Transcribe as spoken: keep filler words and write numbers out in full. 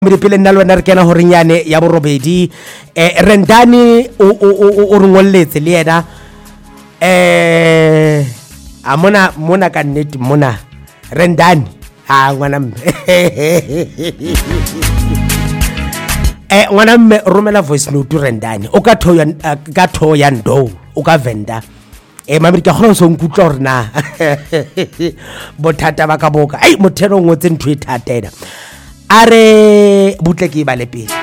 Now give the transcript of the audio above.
Re pele nna le wena re kena hore nyane ya borobedi eh Rendani o o re ngolletse le yena eh a mona mona ka nnete mona Rendani ha ngwana mme eh ngwana mme romela voice note Rendani o ka thoya ka thoya ndo o ka venda eh mami ke khona so nkutla hore na bothata ba ka boka ai mothero ngotse ntho e thatela are butle ke ba le pele